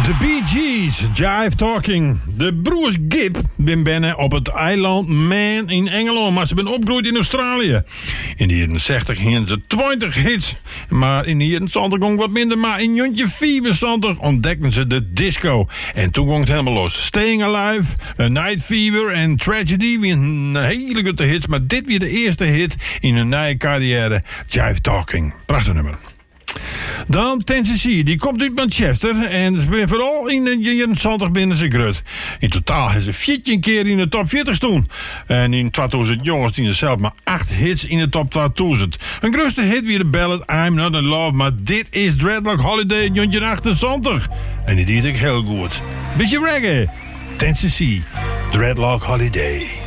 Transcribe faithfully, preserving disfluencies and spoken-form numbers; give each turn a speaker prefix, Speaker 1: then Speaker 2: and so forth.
Speaker 1: De Bee Gees, Jive Talking. De broers Gibb zijn binnen op het eiland Man in Engeland, maar ze zijn opgegroeid in Australië. In de jaren zestig gingen ze twintig hits, maar in de jaren zeventig ging wat minder. Maar in Jontje vierenzestig ontdekten ze de disco. En toen ging het helemaal los. Staying Alive, A Night Fever en Tragedy weer een hele goede hits. Maar dit weer de eerste hit in hun nieuwe carrière, Jive Talking. Prachtig nummer. Dan Tennessee, die komt uit Manchester en ze zijn vooral in de jaren zeventig binnen ze grut. In totaal hebben ze veertien keer in de top veertig staan. En in tweeduizend jongens die ze zelf maar acht hits in de top tweeduizend. Een grootste hit weer de ballad I'm Not In Love, maar dit is Dreadlock Holiday in jaren achtenzeventig. En die deed ik heel goed. Beetje reggae, Tennessee, Dreadlock Holiday.